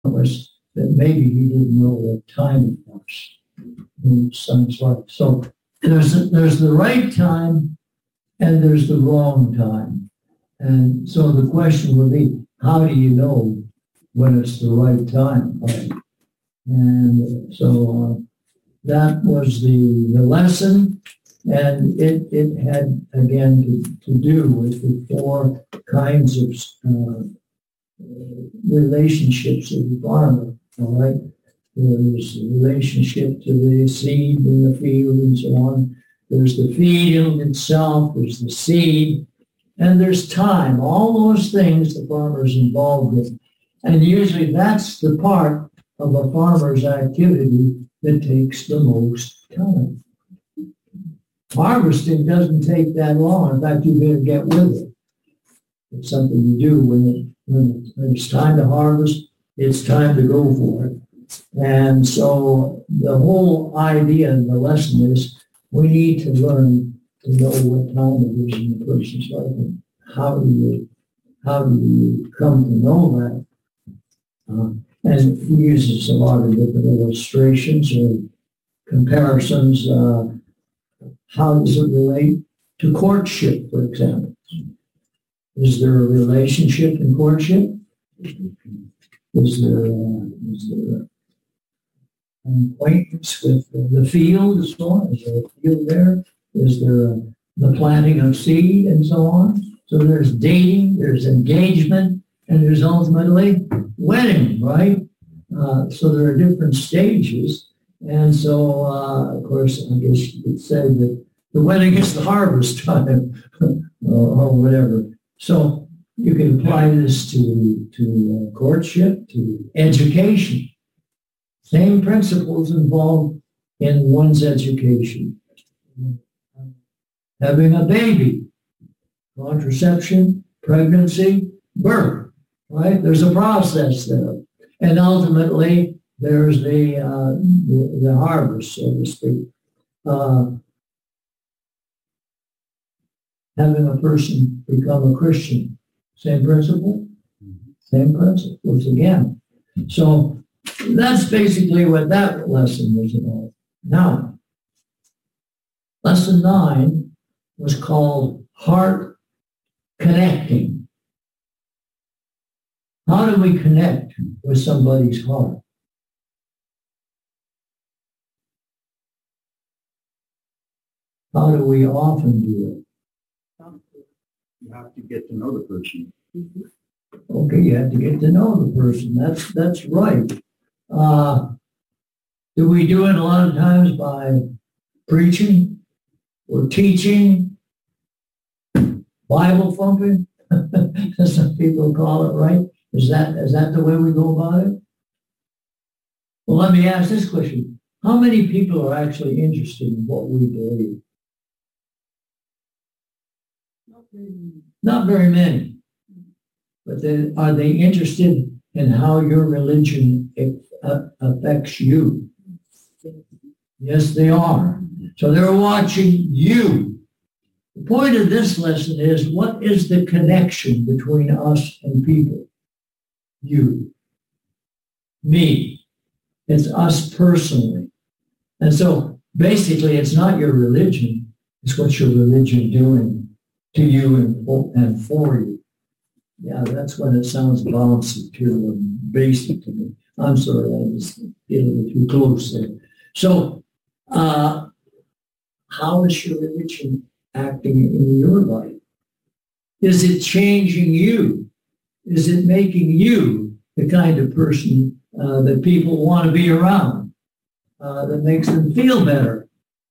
was that maybe he didn't know what time it was in his son's life. So there's the right time and there's the wrong time. And so the question would be, how do you know when it's the right time? And so that was the lesson. And it had, again, to do with the four kinds of relationships of the farmer, all right? There's the relationship to the seed in the field and so on. There's the field itself, there's the seed, and there's time. All those things the farmer's involved with. And usually that's the part of a farmer's activity that takes the most time. Harvesting doesn't take that long. In fact, you better get with it. It's something you do when it's time to harvest, it's time to go for it. And so the whole idea and the lesson is we need to learn to know what time it is in a person's life. And how do you come to know that? And he uses a lot of different illustrations or comparisons. How does it relate to courtship, for example? Is there a relationship in courtship? Is there an acquaintance with the field and so on? Is there a field there? Is there the planting of seed and so on? So there's dating, there's engagement, and there's ultimately wedding, right? So there are different stages. And so, of course, I guess you could say that the wedding is the harvest time or whatever. So you can apply this to courtship, to education. Same principles involved in one's education. Having a baby, contraception, pregnancy, birth, right? There's a process there. And ultimately, there's the harvest, so to speak. Having a person become a Christian, same principle, same principles again. So that's basically what that lesson was about. Now, lesson 9 was called Heart Connecting. How do we connect with somebody's heart? How do we often do it? You have to get to know the person. Okay, you have to get to know the person. That's right. Do we do it a lot of times by preaching or teaching, Bible thumping, as some people call it, right? Is that the way we go about it? Well, let me ask this question. How many people are actually interested in what we believe? Not very many. But then, are they interested in how your religion affects you? Yes, they are. So they're watching you. The point of this lesson is, what is the connection between us and people? You. Me. It's us personally. And so basically, it's not your religion. It's what your religion doing to you and for you. Yeah, that's when it sounds bouncy too and basic to me. I'm sorry, I was getting a little too close there. So, how is your religion acting in your life? Is it changing you? Is it making you the kind of person that people want to be around, that makes them feel better,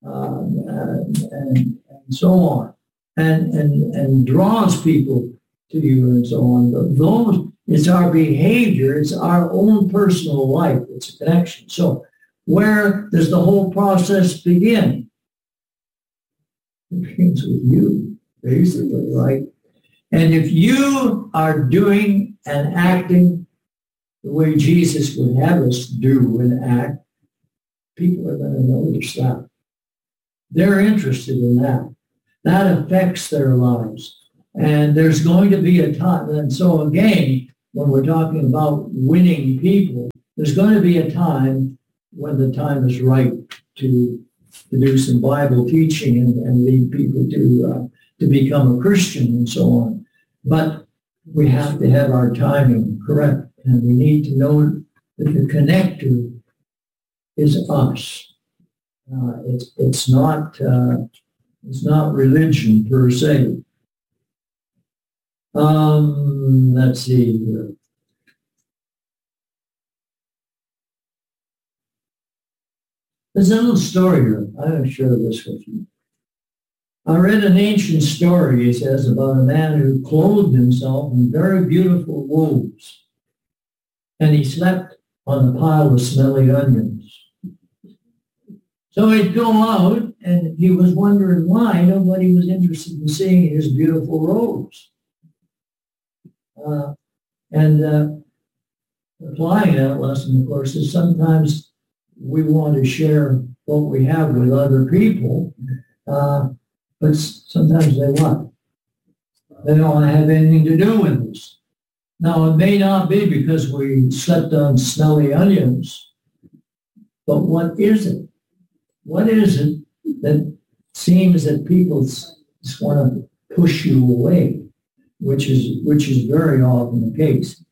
and so on, and draws people to you and so on. Those, it's our behavior, it's our own personal life, it's a connection. So where does the whole process begin? It begins with you, basically, right? And if you are doing and acting the way Jesus would have us do and act, people are going to notice that. They're interested in that. That affects their lives. And there's going to be a time, and so again, when we're talking about winning people, there's going to be a time when the time is right to do some Bible teaching and lead people to become a Christian and so on. But we have to have our timing correct, and we need to know that the connector is us. It's not religion per se. Let's see here. There's a little story here. I'm going to share this with you. I read an ancient story, he says, about a man who clothed himself in very beautiful robes, and he slept on a pile of smelly onions. So he'd go out, and he was wondering why nobody was interested in seeing his beautiful robes. Applying that lesson, of course, is sometimes we want to share what we have with other people, but sometimes they what? They don't have anything to do with us. Now, it may not be because we slept on smelly onions, but what is it? What is it that seems that people just want to push you away, which is very often the case.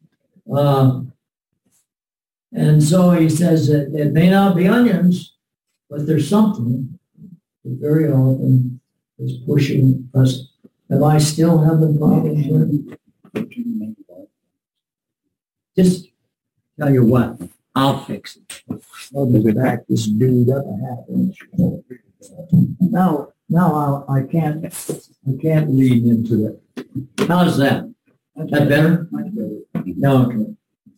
And so he says that it may not be onions, but there's something that very often is pushing us. Am I still having problems here? Just tell you what, I'll fix it. I'll just back this dude up a half inch. Now I can't lead into it. How's that? Is that better? Much better. No, okay.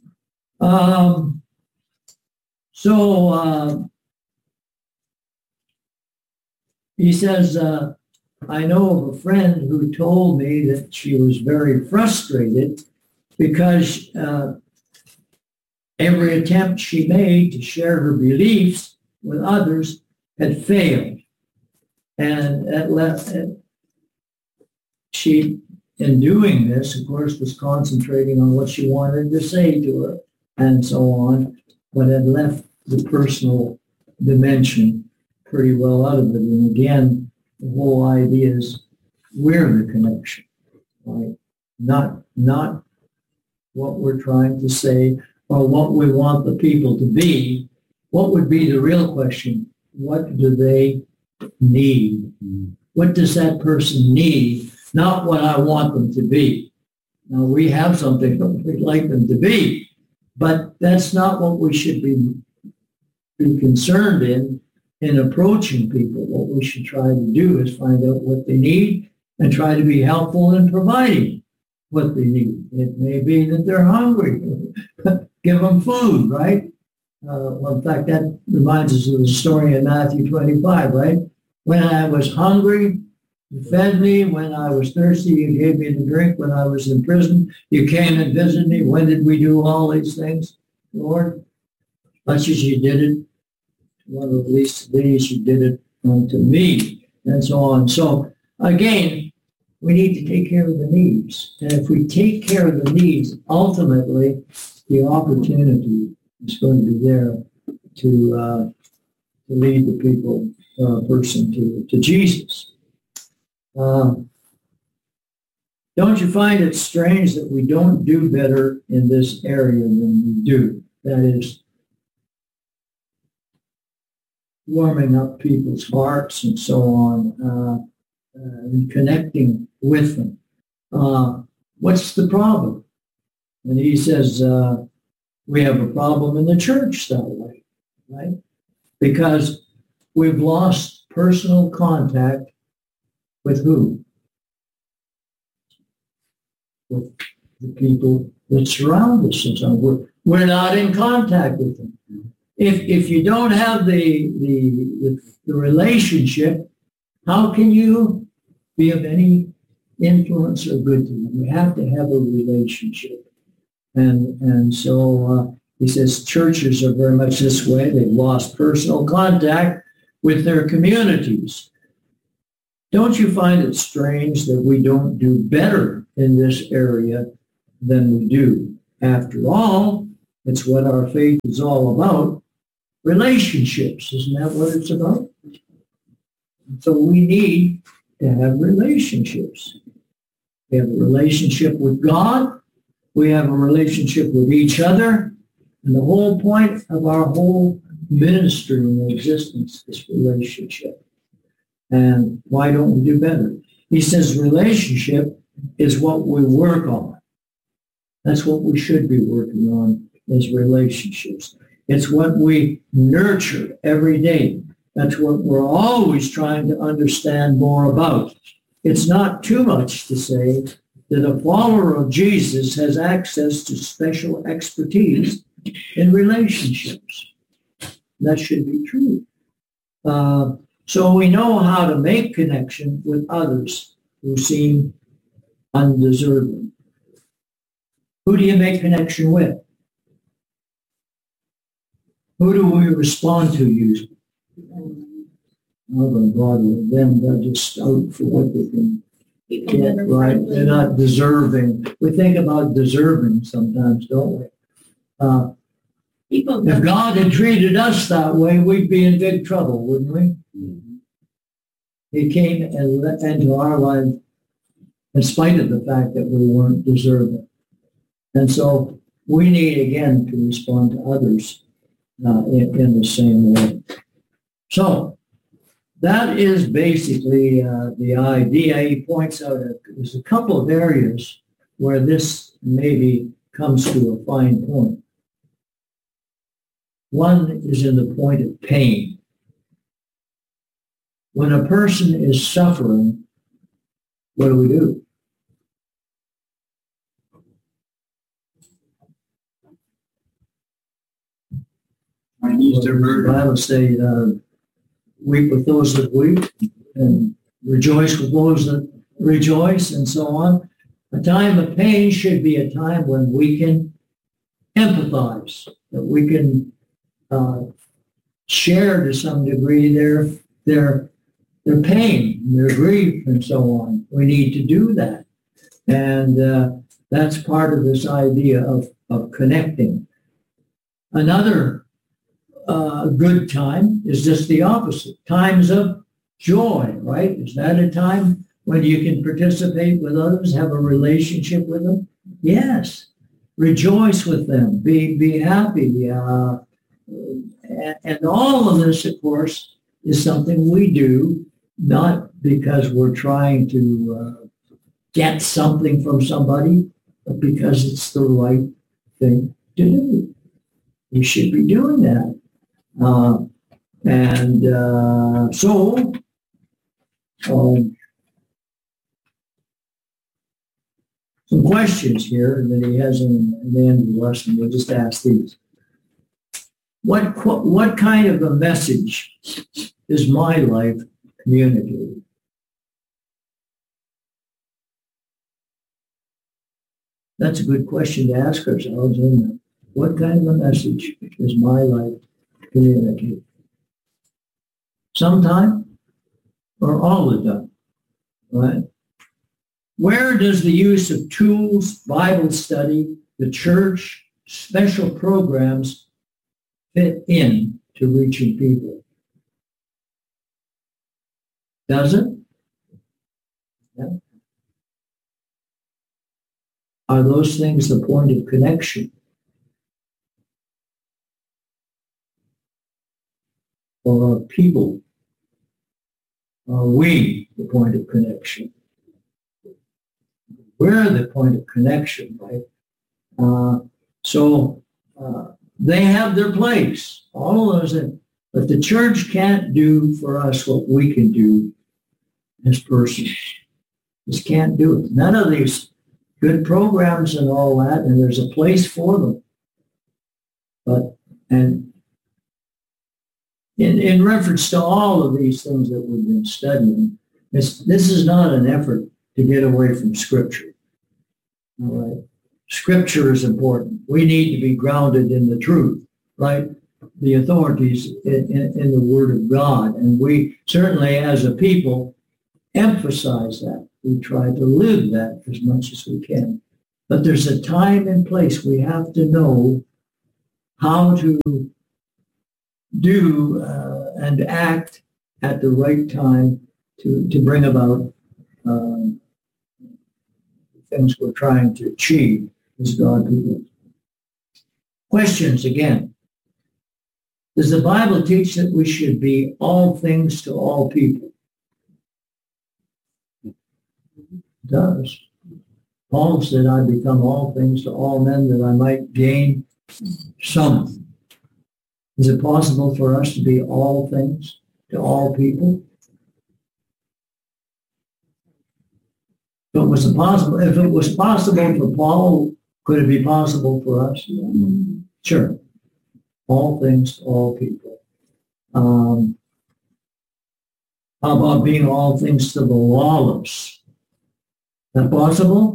He says, I know of a friend who told me that she was very frustrated because every attempt she made to share her beliefs with others had failed. And she, in doing this, of course, was concentrating on what she wanted to say to her and so on, but had left the personal dimension pretty well out of it. And again, the whole idea is we're the connection, right? Not what we're trying to say or what we want the people to be. What would be the real question? What do they need? What does that person need? Not what I want them to be. Now, we have something that we'd like them to be, but that's not what we should be concerned in approaching people. What we should try to do is find out what they need and try to be helpful in providing what they need. It may be that they're hungry. Give them food, right? Well, in fact, that reminds us of the story in Matthew 25, right? When I was hungry, you fed me. When I was thirsty, you gave me to drink. When I was in prison, you came and visited me. When did we do all these things, Lord? Much as you did it, one of the least of these, you did it unto me, and so on. So, again, we need to take care of the needs. And if we take care of the needs, ultimately, the opportunity is going to be there to lead the people, person to Jesus. Don't you find it strange that we don't do better in this area than we do? That is, warming up people's hearts and so on, and connecting with them. What's the problem? And he says, we have a problem in the church that way, right? Because we've lost personal contact with who? With the people that surround us. And we're not in contact with them. If you don't have the relationship, how can you be of any influence or good to them? You have to have a relationship. And so he says churches are very much this way. They've lost personal contact with their communities. Don't you find it strange that we don't do better in this area than we do? After all, it's what our faith is all about. Relationships, isn't that what it's about? So we need to have relationships. We have a relationship with God. We have a relationship with each other. And the whole point of our whole ministry and existence is relationship. And why don't we do better? He says relationship is what we work on. That's what we should be working on, is relationships. It's what we nurture every day. That's what we're always trying to understand more about. It's not too much to say that a follower of Jesus has access to special expertise in relationships. That should be true. So we know how to make connection with others who seem undeserving. Who do you make connection with? Who do we respond to usually? Oh, my God, them, they're just out for what they can get, right? They're not deserving. We think about deserving sometimes, don't we? If God had treated us that way, we'd be in big trouble, wouldn't we? Mm-hmm. He came into our life in spite of the fact that we weren't deserving. And so we need, again, to respond to others in the same way. So that is basically the idea. He points out there's a couple of areas where this maybe comes to a fine point. One is in the point of pain. When a person is suffering, what do we do? The Bible says, weep with those that weep and rejoice with those that rejoice, and so on. A time of pain should be a time when we can empathize, that we can share to some degree their pain, their grief, and so on. We need to do that. And that's part of this idea of connecting. Another good time is just the opposite. Times of joy, right? Is that a time when you can participate with others, have a relationship with them? Yes. Rejoice with them. Be happy. And all of this, of course, is something we do, not because we're trying to get something from somebody, but because it's the right thing to do. We should be doing that. Some questions here that he has in the end of the lesson. We'll just ask these. What kind of a message is my life communicating? That's a good question to ask ourselves, isn't it? What kind of a message is my life communicating? Sometime or all the time, right? Where does the use of tools, Bible study, the church, special programs fit in to reaching people? Does it? Yeah. Are those things the point of connection? Or are people, are we the point of connection? We're the point of connection, right? They have their place, all of those, but the church can't do for us what we can do as persons. Just can't do it. None of these good programs and all that, and there's a place for them. But, and in reference to all of these things that we've been studying, this is not an effort to get away from Scripture. All right. Scripture is important. We need to be grounded in the truth, right? The authorities in the Word of God. And we certainly, as a people, emphasize that. We try to live that as much as we can. But there's a time and place. We have to know how to do and act at the right time to bring about things we're trying to achieve as God people. Questions again. Does the Bible teach that we should be all things to all people? It does. Paul said, I become all things to all men that I might gain some. Is it possible for us to be all things to all people? If it was possible for Paul, could it be possible for us? Sure. All things to all people. How about being all things to the lawless? Is that possible?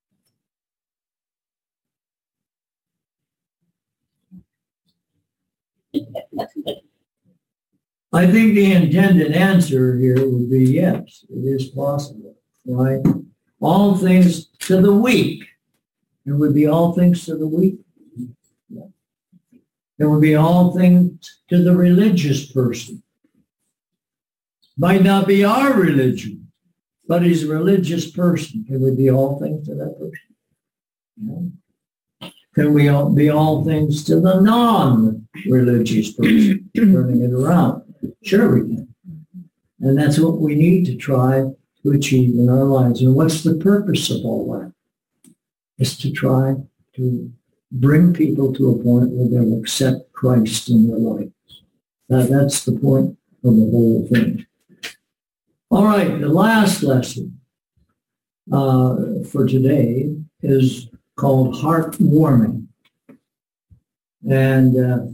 I think the intended answer here would be yes, it is possible, right? All things to the weak. It would be all things to the weak. Yeah. It would be all things to the religious person. Might not be our religion, but he's a religious person. It would be all things to that person. Yeah. Can we all be all things to the non-religious person? Turning it around. Sure we can. And that's what we need to try to achieve in our lives. And what's the purpose of all that? Is to try to bring people to a point where they'll accept Christ in their lives. That's the point of the whole thing. All right, the last lesson for today is called heartwarming. And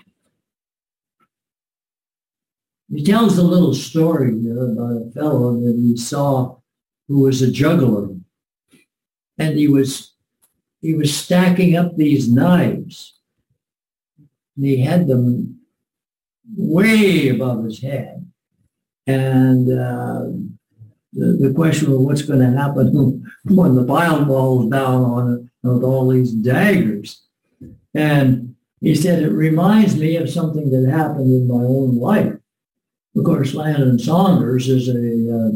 he tells a little story here about a fellow that he saw who was a juggler. And he was stacking up these knives. And he had them way above his head. And the question was, what's going to happen when the pile falls down on it with all these daggers? And he said, it reminds me of something that happened in my own life. Of course, Landon Saunders is a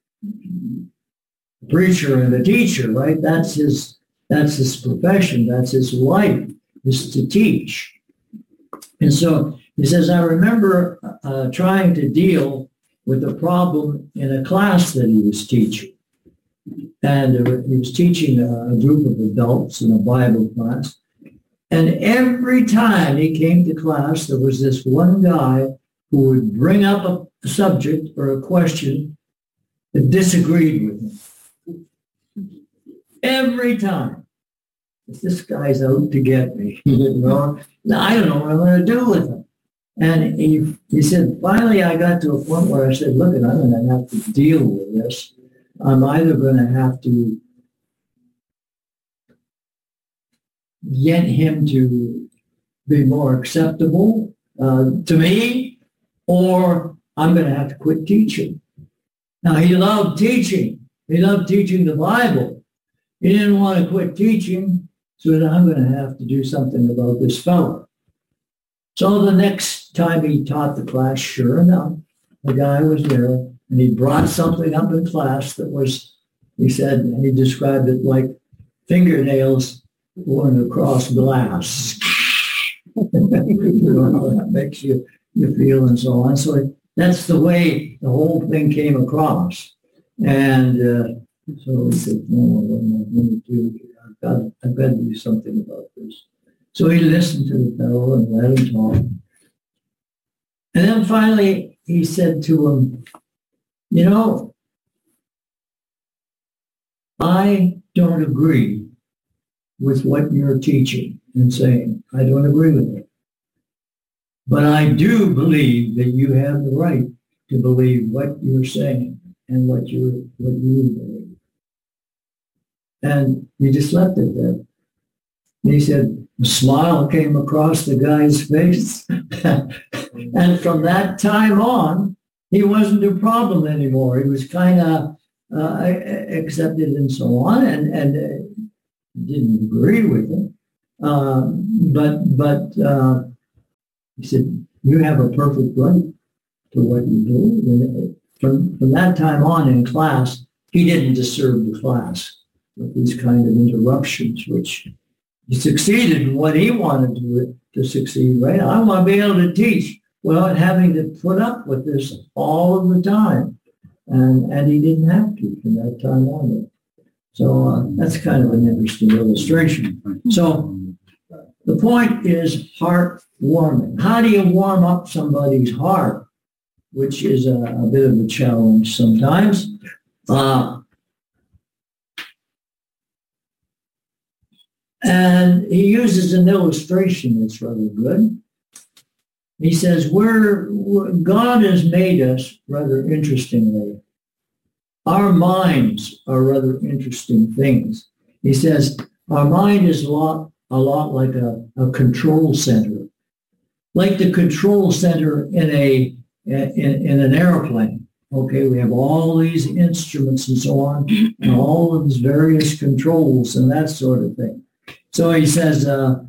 preacher and a teacher, right? That's his profession. That's his life, is to teach. And so he says, I remember trying to deal with a problem in a class that he was teaching. And he was teaching a group of adults in a Bible class. And every time he came to class, there was this one guy who would bring up a subject or a question that disagreed with him. Every time. This guy's out to get me. You know? I don't know what I'm going to do with him. And he said, finally I got to a point where I said, look, I'm going to have to deal with this. I'm either going to have to get him to be more acceptable to me, or I'm going to have to quit teaching. Now, he loved teaching. He loved teaching the Bible. He didn't want to quit teaching, so I'm going to have to do something about this fellow. So the next time he taught the class, sure enough, the guy was there, and he brought something up in class that was, he said, and he described it like fingernails going across glass. You know how that makes you feel and so on. So that's the way the whole thing came across. And so he said, no, what am I going to do here? I've got to do something about this. So he listened to the fellow and let him talk. And then finally he said to him, you know, I don't agree with what you're teaching and saying. I don't agree with it. But I do believe that you have the right to believe what you're saying and what you believe. And he just left it there. And he said, a smile came across the guy's face. And from that time on, he wasn't a problem anymore. He was kind of accepted and so on. And didn't agree with it. But he said, you have a perfect right to what you do. And from that time on in class, he didn't disturb the class with these kind of interruptions, which he succeeded in what he wanted to succeed, right? I want to be able to teach. Well, and having to put up with this all of the time. And he didn't have to from that time on. So that's kind of an interesting illustration. So the point is heart warming. How do you warm up somebody's heart, which is a bit of a challenge sometimes. And he uses an illustration that's rather good. He says, God has made us rather interestingly. Our minds are rather interesting things. He says, our mind is a lot like a control center, like the control center in an airplane. Okay, we have all these instruments and so on, and all of these various controls and that sort of thing. So he says,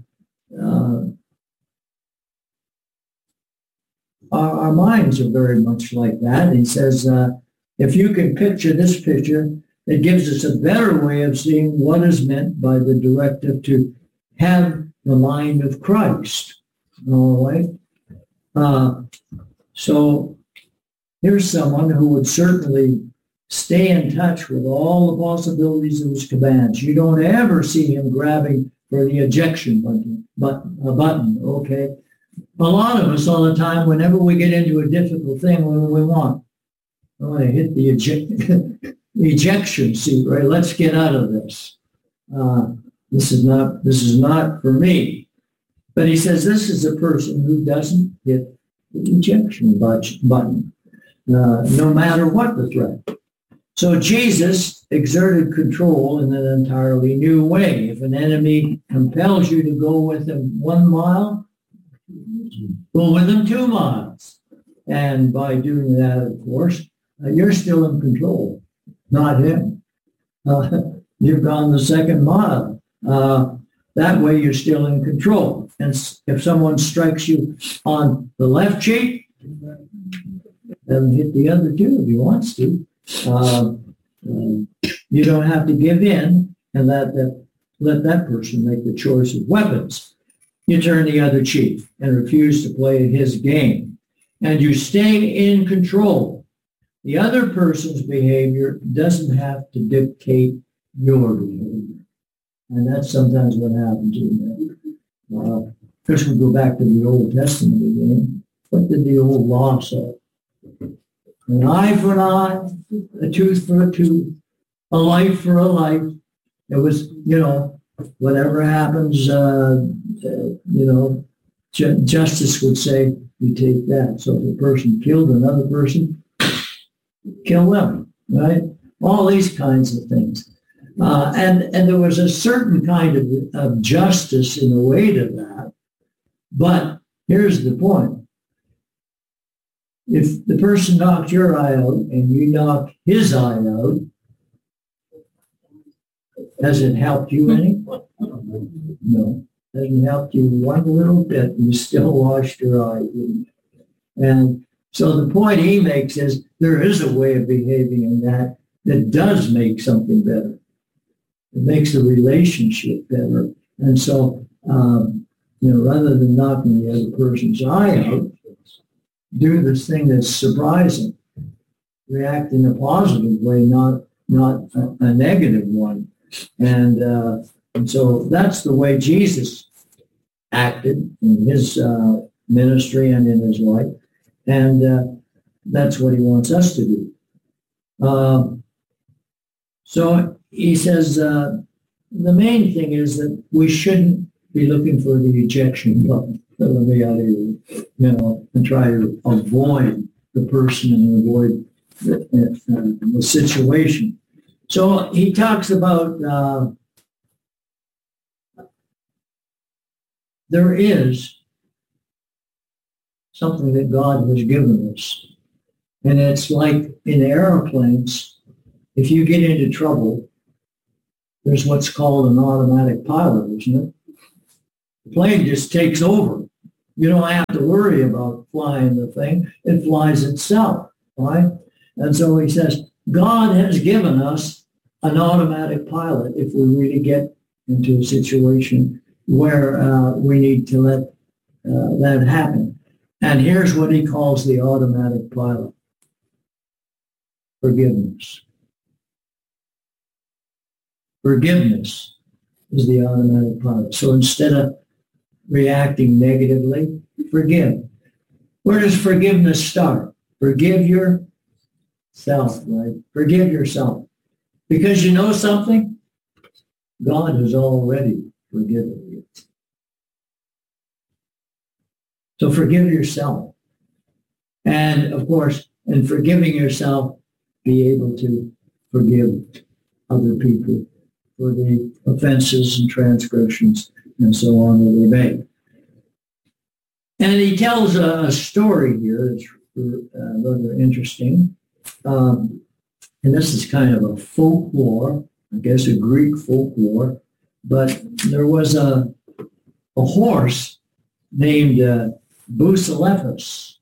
our minds are very much like that. He says, if you can picture this picture, it gives us a better way of seeing what is meant by the directive to have the mind of Christ. All right? So here's someone who would certainly stay in touch with all the possibilities of his commands. You don't ever see him grabbing for the ejection button, okay? A lot of us all the time, whenever we get into a difficult thing, what do we want? I want to hit the ejection seat, right? Let's get out of this. This is not for me. But he says this is a person who doesn't hit the ejection button, no matter what the threat. So Jesus exerted control in an entirely new way. If an enemy compels you to go with him 1 mile, go with him 2 miles. And by doing that, of course, you're still in control, not him. You've gone the 2nd mile. That way you're still in control. And if someone strikes you on the left cheek, let him hit the other too if he wants to. You don't have to give in and let that person make the choice of weapons. You turn the other cheek and refuse to play his game. And you stay in control. The other person's behavior doesn't have to dictate your behavior. And that's sometimes what happens in that. First we go back to the Old Testament again. What did the old law say? An eye for an eye, a tooth for a tooth, a life for a life. It was, whatever happens, justice would say, you take that. So if a person killed another person, kill them, right? All these kinds of things. And there was a certain kind of justice in the way to that. But here's the point. If the person knocked your eye out and you knocked his eye out, has it helped you any? No. Hasn't helped you one little bit. You still lost your eye. And so the point he makes is there is a way of behaving in that does make something better. It makes the relationship better. And so, rather than knocking the other person's eye out, do this thing that's surprising. React in a positive way, not a negative one. And so that's the way Jesus acted in his ministry and in his life. And that's what he wants us to do. So he says the main thing is that we shouldn't be looking for the ejection button. Let me out of you, and try to avoid the person and avoid the situation. So he talks about there is something that God has given us. And it's like in airplanes, if you get into trouble, there's what's called an automatic pilot, isn't it? The plane just takes over. You don't have to worry about flying the thing. It flies itself, right? And so he says, God has given us an automatic pilot if we really get into a situation where we need to let that happen. And here's what he calls the automatic pilot. Forgiveness. Forgiveness is the automatic pilot. So instead of reacting negatively, forgive. Where does forgiveness start? Forgive yourself, right? Forgive yourself. Because you know something? God has already forgiven you. So forgive yourself. And of course, in forgiving yourself, be able to forgive other people for the offenses and transgressions and so on that they make. And he tells a story here that's rather interesting. And this is kind of a folklore, I guess a Greek folklore, but there was a horse named Bucephalus.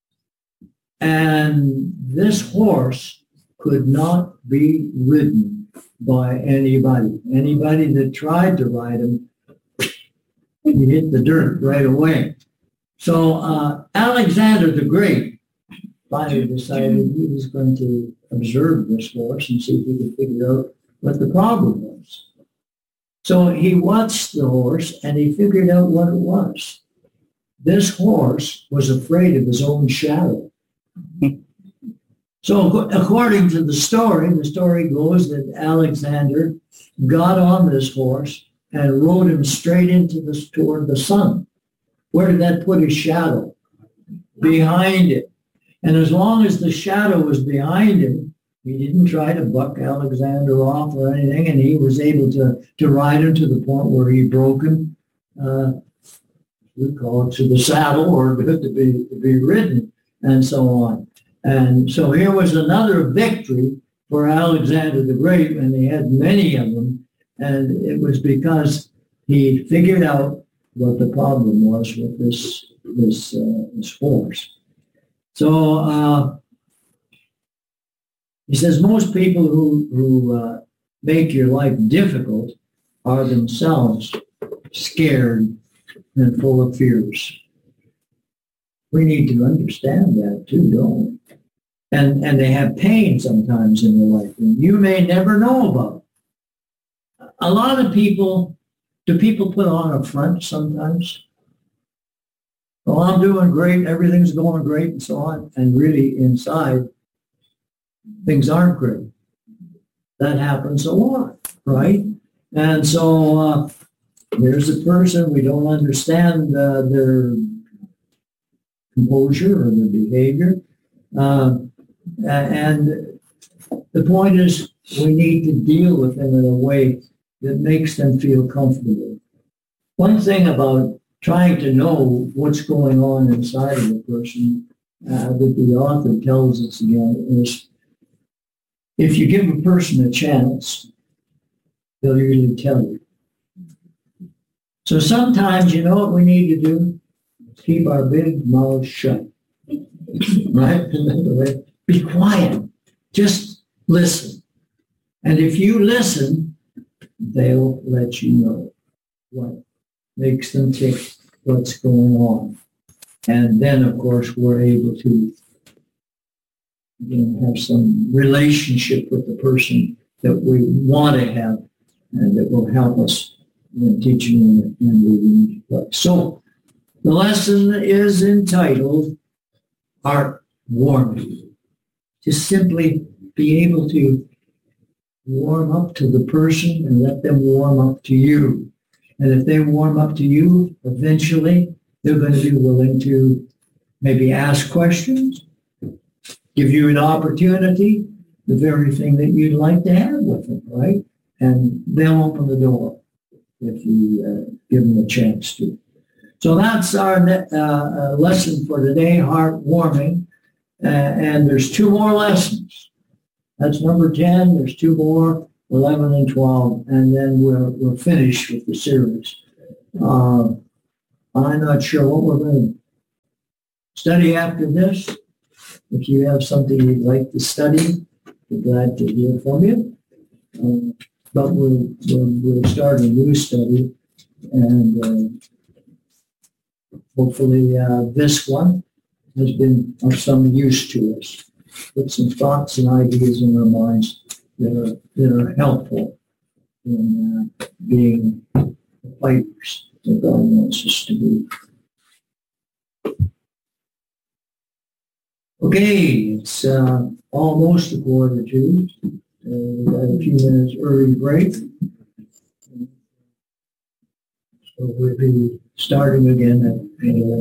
And this horse could not be ridden by anybody. Anybody that tried to ride him, he hit the dirt right away. So Alexander the Great finally decided he was going to observe this horse and see if he could figure out what the problem was. So he watched the horse and he figured out what it was. This horse was afraid of his own shadow. So according to the story goes that Alexander got on this horse and rode him straight toward the sun. Where did that put his shadow? Behind it. And as long as the shadow was behind him, he didn't try to buck Alexander off or anything, and he was able to ride him to the point where he broke him, we call it to the saddle, or to be ridden, and so on. And so here was another victory for Alexander the Great, and he had many of them, and it was because he figured out what the problem was with this horse. So he says most people who make your life difficult are themselves scared and full of fears. We need to understand that too, don't we? And they have pain sometimes in their life, and you may never know about it. A lot of people, do people put on a front sometimes? Well, I'm doing great, everything's going great, and so on. And really inside, things aren't great. That happens a lot, right? And so there's a person, we don't understand their composure or their behavior. And the point is, we need to deal with them in a way that makes them feel comfortable. One thing about trying to know what's going on inside of a person that the author tells us again is, if you give a person a chance, they'll usually tell you. So sometimes, you know what we need to do? Keep our big mouths shut. Right? Be quiet. Just listen. And if you listen, they'll let you know what makes them tick, what's going on. And then, of course, we're able to have some relationship with the person that we want to have and that will help us in teaching and leading. So the lesson is entitled Heartwarming. Just simply be able to warm up to the person and let them warm up to you. And if they warm up to you, eventually they're going to be willing to maybe ask questions, give you an opportunity, the very thing that you'd like to have with them, right? And they'll open the door if you give them a chance to. So that's our lesson for today, heartwarming. And there's two more lessons. That's number 10. There's two more. 11 and 12, and then we're finished with the series. I'm not sure what we're going to study after this. If you have something you'd like to study, we're glad to hear from you. But we'll start a new study, and hopefully this one has been of some use to us. Put some thoughts and ideas in our minds that are helpful in being the fighters that God wants us to be. Okay, it's almost 1:45. We've got a few minutes early break. So we'll be starting again at